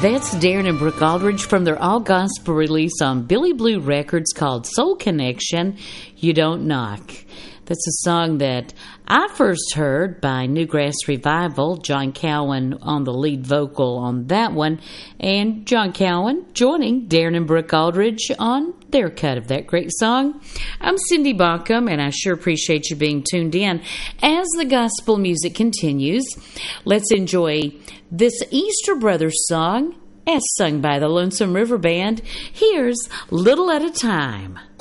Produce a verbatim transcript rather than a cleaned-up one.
That's Darren and Brooke Aldridge from their all-gospel release on Billy Blue Records called Soul Connection, You Don't Knock. That's a song that I first heard by Newgrass Revival, John Cowan on the lead vocal on that one, and John Cowan joining Darren and Brooke Aldridge on their cut of that great song. I'm Cindy Baucom, and I sure appreciate you being tuned in. As the gospel music continues, let's enjoy this Easter Brothers song as sung by the Lonesome River Band. Here's Little at a Time.